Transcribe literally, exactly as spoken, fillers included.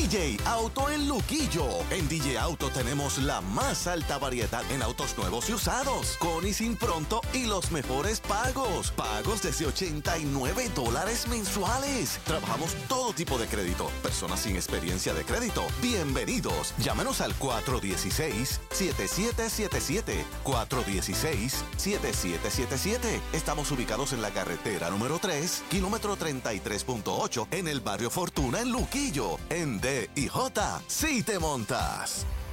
D J Auto en Luquillo. En D J Auto tenemos la más alta variedad en autos nuevos y usados, con y sin pronto y los mejores pagos. Pagos desde ochenta y nueve dólares mensuales. Trabajamos todo tipo de crédito. Personas sin experiencia de crédito, bienvenidos. Llámenos al cuatro uno seis, siete siete siete siete. cuatro uno seis, siete siete siete siete. Estamos ubicados en la carretera número tres, kilómetro treinta y tres punto ocho, en el barrio Fortuna, en Luquillo. En D y J, si te montas.